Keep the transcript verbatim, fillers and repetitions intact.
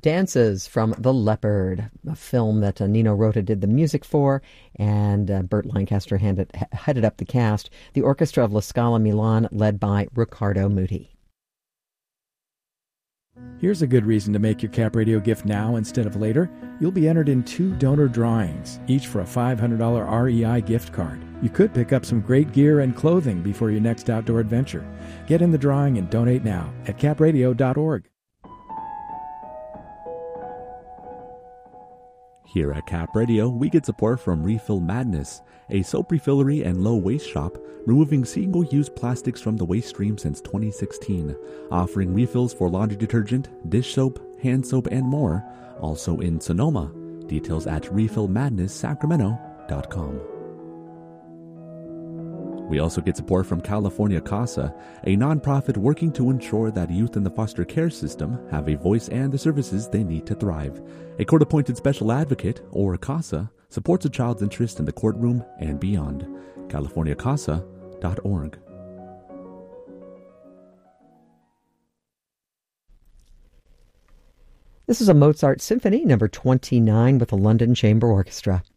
Dances from The Leopard, a film that uh, Nino Rota did the music for, and uh, Burt Lancaster handed, headed up the cast. The orchestra of La Scala Milan, led by Riccardo Muti. Here's a good reason to make your Cap Radio gift now instead of later. You'll be entered in two donor drawings, each for a five hundred dollars R E I gift card. You could pick up some great gear and clothing before your next outdoor adventure. Get in the drawing and donate now at cap radio dot org. Here at Cap Radio, we get support from Refill Madness, a soap refillery and low-waste shop, removing single-use plastics from the waste stream since twenty sixteen, offering refills for laundry detergent, dish soap, hand soap, and more, also in Sonoma. Details at refill madness sacramento dot com. We also get support from California CASA, a nonprofit working to ensure that youth in the foster care system have a voice and the services they need to thrive. A court-appointed special advocate, or CASA, supports a child's interest in the courtroom and beyond. california casa dot org. This is a Mozart Symphony, number twenty-nine, with the London Chamber Orchestra.